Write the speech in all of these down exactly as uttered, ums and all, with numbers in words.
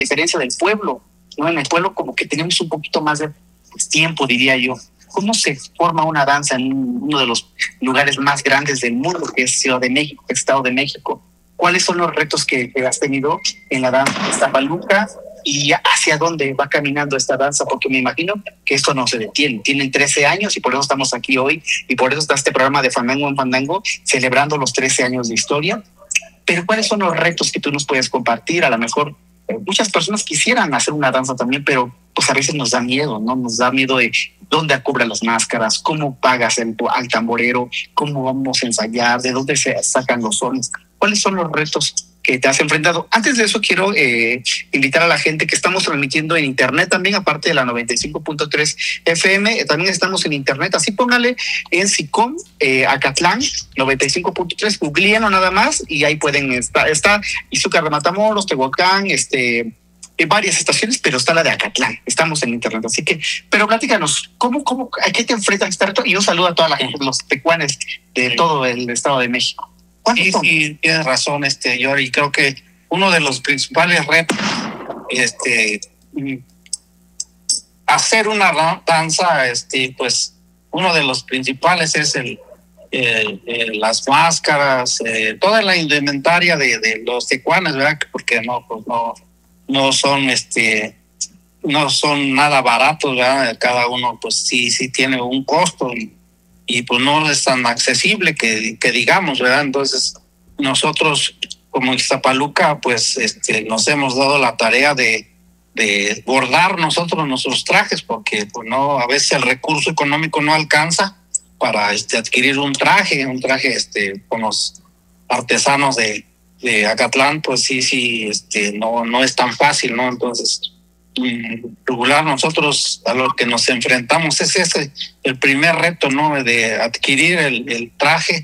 diferencia del pueblo, ¿no? En el pueblo como que tenemos un poquito más de pues, tiempo, diría yo. ¿Cómo se forma una danza en uno de los lugares más grandes del mundo, que es Ciudad de México, Estado de México? ¿Cuáles son los retos que, que has tenido en la danza de Iztapaluca y hacia dónde va caminando esta danza? Porque me imagino que esto no se detiene. Tienen trece años y por eso estamos aquí hoy y por eso está este programa de Fandango en Fandango celebrando los trece años de historia. Pero ¿cuáles son los retos que tú nos puedes compartir? A lo mejor eh, muchas personas quisieran hacer una danza también, pero pues a veces nos da miedo, ¿no? Nos da miedo de dónde cubren las máscaras, cómo pagas el, al tamborero, cómo vamos a ensayar, de dónde se sacan los sones. ¿Cuáles son los retos que te has enfrentado? Antes de eso quiero eh, invitar a la gente que estamos transmitiendo en internet también, aparte de la noventa y cinco punto tres F M, eh, también estamos en internet, así póngale en SICOM, eh, Acatlán, noventa y cinco punto tres, googleenlo nada más y ahí pueden estar, está Izúcar de Matamoros, Tehuacán, este... en varias estaciones, pero está la de Acatlán. Estamos en internet, así que, pero platícanos, ¿cómo, cómo, a qué te enfrentas, este reto? Y un saludo a toda la gente, los tecuanes de sí. todo el Estado de México. Sí, sí, tienes razón, este, Yori. Creo que uno de los principales retos, este, hacer una danza, este, pues, uno de los principales es el, el, el las máscaras, eh, toda la indumentaria de, de los tecuanes, ¿verdad? Porque no, pues no. no son este no son nada baratos, ¿verdad? Cada uno pues sí sí tiene un costo y, y pues no es tan accesible que, que digamos, ¿verdad? Entonces nosotros como Iztapaluca pues este nos hemos dado la tarea de de bordar nosotros nuestros trajes porque pues no, a veces el recurso económico no alcanza para este adquirir un traje, un traje este con los artesanos de de Acatlán, pues sí, sí, este, no, no es tan fácil, ¿no? Entonces, regular nosotros a lo que nos enfrentamos es ese, el primer reto, ¿no? De adquirir el, el traje,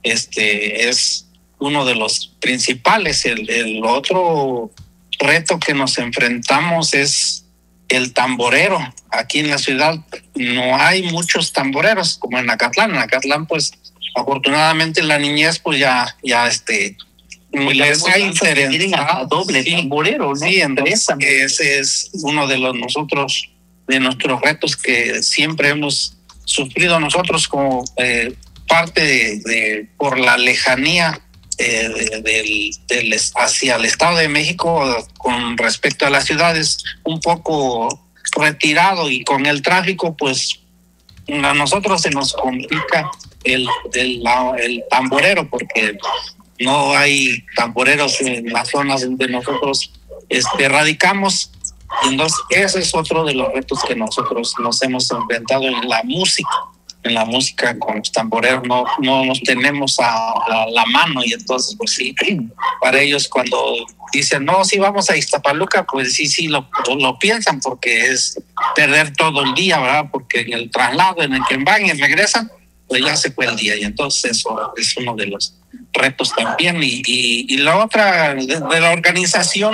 este, es uno de los principales. El, el otro reto que nos enfrentamos es el tamborero. Aquí en la ciudad no hay muchos tamboreros como en Acatlán. En Acatlán, pues, afortunadamente la niñez, pues ya, ya, este, les ha interesado doble sí, tamborero, ¿no? Sí, entonces ese es uno de los nosotros de nuestros retos que siempre hemos sufrido nosotros como eh, parte de, de por la lejanía eh, de, del, del hacia el Estado de México con respecto a las ciudades, un poco retirado y con el tráfico, pues a nosotros se nos complica el el, el tamborero porque no hay tamboreros en las zonas donde nosotros este, radicamos. Entonces, ese es otro de los retos que nosotros nos hemos enfrentado en la música. En la música con los tamboreros no, no nos tenemos a, a la mano y entonces, pues sí, para ellos cuando dicen, no, sí vamos a Iztapaluca, pues sí, sí, lo, lo piensan porque es perder todo el día, ¿verdad? Porque en el traslado, en el que van y regresan, pues ya se fue el día y entonces eso es uno de los retos también y, y, y la otra de, de la organización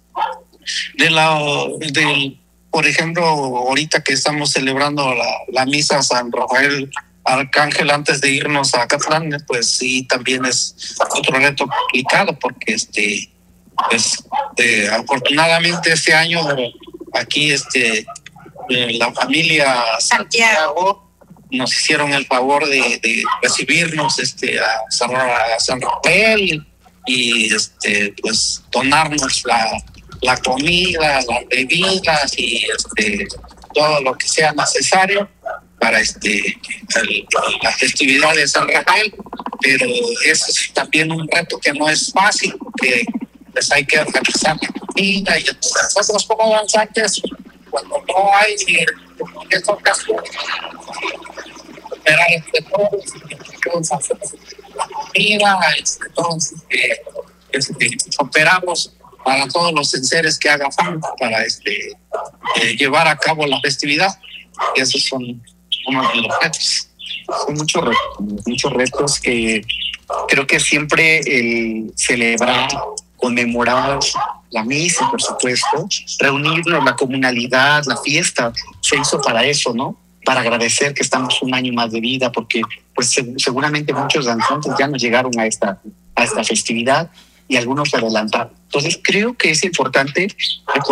de la del por ejemplo ahorita que estamos celebrando la, la misa San Rafael Arcángel antes de irnos a Acatlán, pues sí también es otro reto complicado porque este pues eh, afortunadamente este año aquí este eh, la familia Santiago nos hicieron el favor de, de recibirnos este a San, a San Rafael y este pues donarnos la, la comida, las bebidas y este todo lo que sea necesario para este el, la festividad de San Rafael, pero eso es también un reto que no es fácil porque pues hay que organizar la comida y nosotros como danzantes cuando no hay como en esta ocasión esperar entre todos, la comida, este, todos, eh, este, operamos para todos los enseres que haga falta para este, eh, llevar a cabo la festividad. Esos son uno de los retos. Son muchos retos, muchos retos que creo que siempre el celebrar, conmemorar la misa, por supuesto, reunirnos, la comunalidad, la fiesta, se hizo para eso, ¿no? Para agradecer que estamos un año más de vida, porque pues seguramente muchos danzantes ya no llegaron a esta, a esta festividad y algunos se adelantaron. Entonces creo que es importante